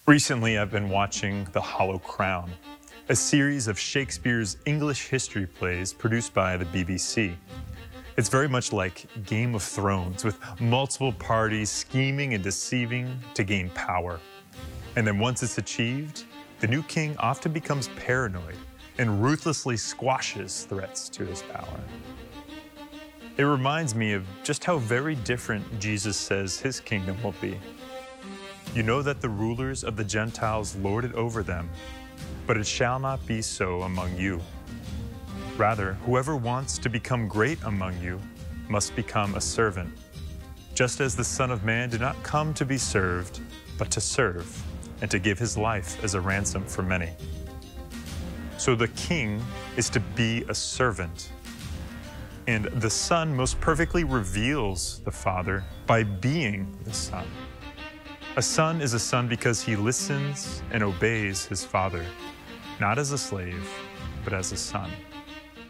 Recently, I've been watching The Hollow Crown, a series of Shakespeare's English history plays produced by the BBC. It's very much like Game of Thrones, with multiple parties scheming and deceiving to gain power. And then once it's achieved, the new king often becomes paranoid and ruthlessly squashes threats to his power. It reminds me of just how very different Jesus says his kingdom will be. You know that the rulers of the Gentiles lord it over them, but it shall not be so among you. Rather, whoever wants to become great among you must become a servant, just as the Son of Man did not come to be served, but to serve, and to give his life as a ransom for many. So the king is to be a servant, and the Son most perfectly reveals the Father by being the Son. A son is a son because he listens and obeys his father, not as a slave, but as a son.